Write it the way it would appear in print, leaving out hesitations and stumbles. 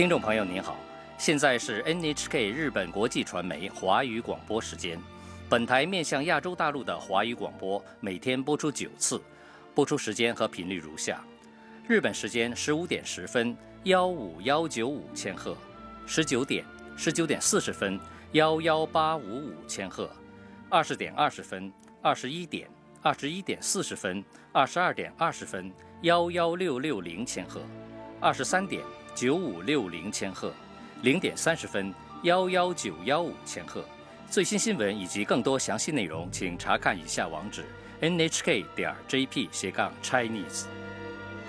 听众朋友您好，现在是 NHK 日本国际传媒华语广播时间。本台面向亚洲大陆的华语广播每天播出9次，播出时间和频率如下：日本时间15点10分15195千赫，19点、19点40分11855千赫，20点20分、21点、21点40分、22点20分11660千赫，23点9560千赫，0点30分11915千赫。最新新闻以及更多详细内容，请查看以下网址：nhk.jp/Chinese。